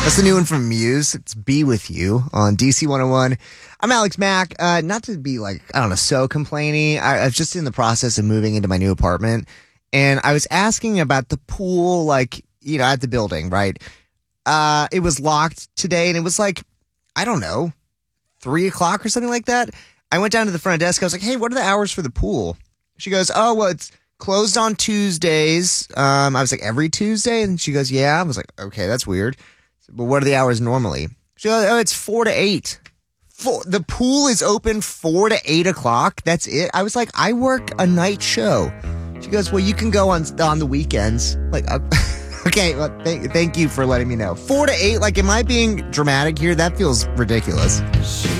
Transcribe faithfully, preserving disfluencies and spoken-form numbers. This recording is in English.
That's the new one from Muse. It's Be With You on D C one oh one. I'm Alex Mack. Uh, not to be like, I don't know, so complaining. I, I was just in the process of moving into my new apartment, and I was asking about the pool, like, you know, at the building, right? Uh, it was locked today, and it was like, I don't know, three o'clock or something like that. I went down to the front desk. I was like, hey, what are the hours for the pool? She goes, oh, well, it's closed on Tuesdays. Um, I was like, every Tuesday? And she goes, yeah. I was like, okay, that's weird. But what are the hours normally? She goes, oh, it's four to eight. Four, the pool is open four to eight o'clock. That's it. I was like, I work a night show. She goes, well, you can go on on the weekends. Like, uh, okay, well, th- thank you for letting me know. Four to eight. Like, am I being dramatic here? That feels ridiculous.